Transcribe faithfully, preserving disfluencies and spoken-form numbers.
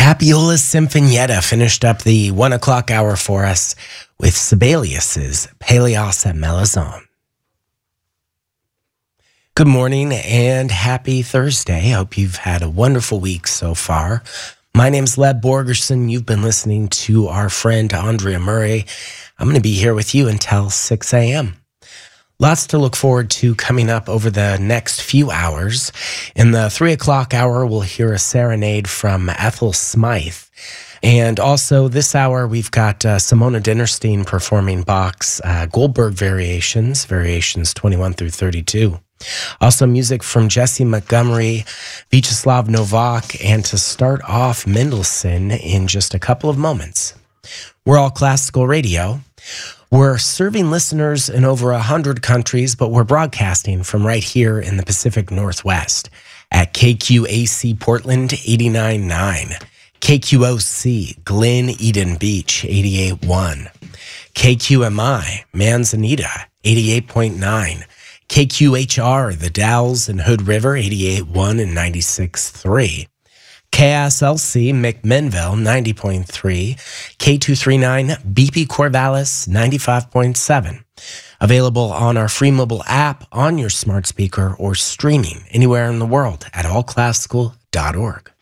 Papiola Sinfonietta finished up the one o'clock hour for us with Sibelius's Peleas et Melazon. Good morning and happy Thursday. Hope you've had a wonderful week so far. My name's Leb Borgerson. You've been listening to our friend Andrea Murray. I'm going to be here with you until six a.m. Lots to look forward to coming up over the next few hours. In the three o'clock hour, we'll hear a serenade from Ethel Smythe. And also this hour, we've got uh, Simona Dinnerstein performing Bach's uh, Goldberg Variations, Variations twenty-one through thirty-two. Also music from Jesse Montgomery, Vyacheslav Novak, and to start off, Mendelssohn in just a couple of moments. We're All Classical Radio. We're serving listeners in over one hundred countries, but we're broadcasting from right here in the Pacific Northwest at K Q A C Portland eighty-nine point nine, K Q O C Glen Eden Beach eighty-eight point one, K Q M I Manzanita eighty-eight point nine, K Q H R The Dalles and Hood River eighty-eight point one and ninety-six point three. K S L C McMinnville ninety point three, K two thirty-nine B P Corvallis ninety-five point seven. Available on our free mobile app, on your smart speaker, or streaming anywhere in the world at all classical dot org.